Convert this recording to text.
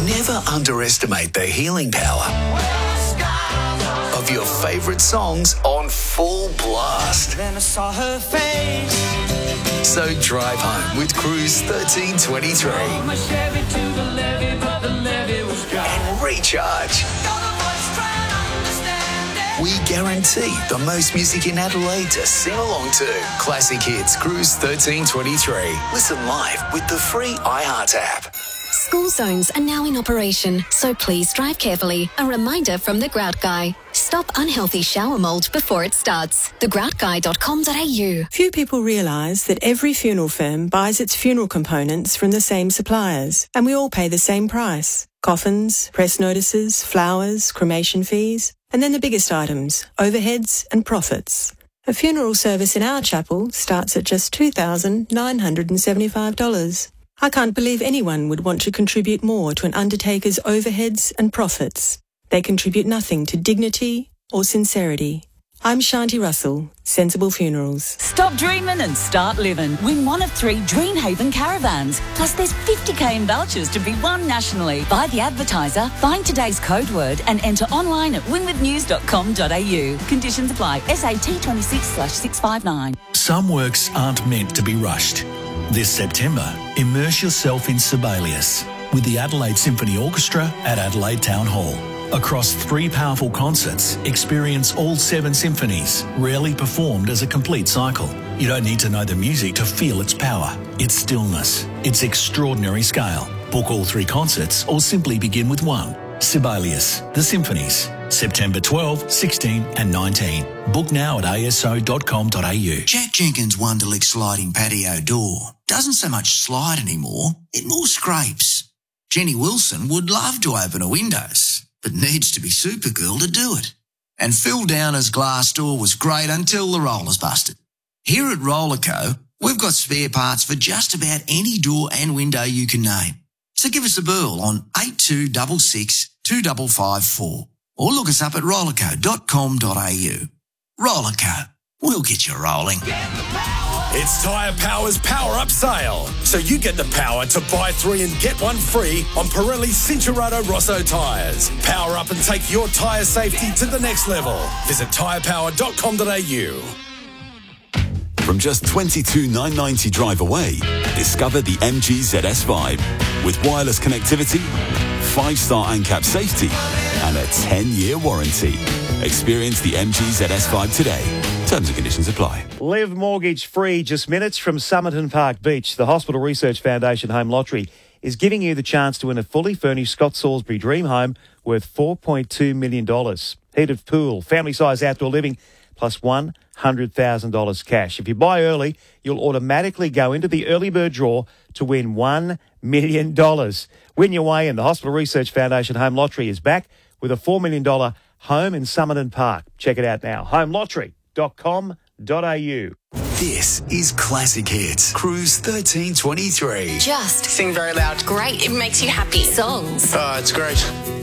Never underestimate the healing power of your favourite songs on full blast. Then I saw her face. So drive home with Cruise 1323 My Chevy to the levee, but the levee was dry. and recharge. We guarantee the most music in Adelaide to sing along to. Classic Hits Cruise 1323. Listen live with the free iHeart app. School zones are now in operation, so please drive carefully. A reminder from The Grout Guy. Stop unhealthy shower mould before it starts. thegroutguy.com.au. Few people realise that every funeral firm buys its funeral components from the same suppliers, and we all pay the same price. Coffins, press notices, flowers, cremation fees, and then the biggest items, overheads and profits. A funeral service in our chapel starts at just $2,975. I can't believe anyone would want to contribute more to an undertaker's overheads and profits. They contribute nothing to dignity or sincerity. I'm Shanti Russell, Sensible Funerals. Stop dreaming and start living. Win one of 3 Dreamhaven caravans. Plus there's 50k in vouchers to be won nationally. Buy the advertiser, find today's code word and enter online at winwithnews.com.au. Conditions apply. SAT 26/659. Some works aren't meant to be rushed. This September, immerse yourself in Sibelius with the Adelaide Symphony Orchestra at Adelaide Town Hall. Across 3 powerful concerts, experience all 7 symphonies, rarely performed as a complete cycle. You don't need to know the music to feel its power, its stillness, its extraordinary scale. Book all 3 concerts or simply begin with one. Sibelius, The Symphonies, September 12, 16 and 19. Book now at aso.com.au. Jack Jenkins' Wonderlick sliding patio door doesn't so much slide anymore, it more scrapes. Jenny Wilson would love to open her windows, but needs to be Supergirl to do it. And Phil Downer's glass door was great until the rollers busted. Here at Rollerco, we've got spare parts for just about any door and window you can name. So give us a burl on 8266 2554 or look us up at rollerco.com.au. Rollerco, we'll get you rolling. It's Tyre Power's Power Up Sale. So you get the power to buy 3 and get 1 free on Pirelli Cincherato Rosso tyres. Power up and take your tyre safety to the next level. Visit tyrepower.com.au. From just $22,990 drive away, discover the MG ZS Vibe. With wireless connectivity, 5-star ANCAP safety, and a 10-year warranty. Experience the MG ZS Vibe today. Terms and conditions apply. Live mortgage free just minutes from Somerton Park Beach. The Hospital Research Foundation Home Lottery is giving you the chance to win a fully furnished Scott Salisbury dream home worth $4.2 million. Heated pool, family-size outdoor living, plus $100,000 cash. If you buy early, you'll automatically go into the early bird draw to win $1 million. Win your way in. The Hospital Research Foundation Home Lottery is back with a $4 million home in Somerton Park. Check it out now. homelottery.com.au. This is Classic Hits Cruise 1323. Just Sing very loud. great. It makes you happy. Songs. Oh, it's great.